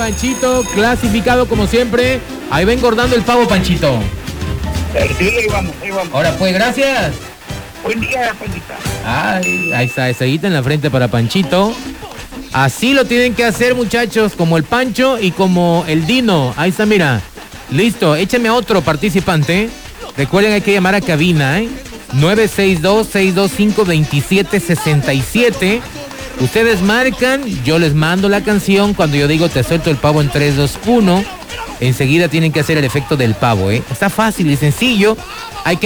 Panchito, clasificado como siempre. Ahí va engordando el pavo, Panchito. Sí, ahí vamos. Ahora pues, gracias. Buen día, Panchita. Ay, ahí está, estrellita en la frente para Panchito. Así lo tienen que hacer, muchachos, como el Pancho y como el Dino. Ahí está, mira. Listo, échame a otro participante. Recuerden, hay que llamar a cabina, 962-625-2767. Ustedes marcan, yo les mando la canción. Cuando yo digo te suelto el pavo en 3, 2, 1, enseguida tienen que hacer el efecto del pavo, Está fácil y sencillo. Hay que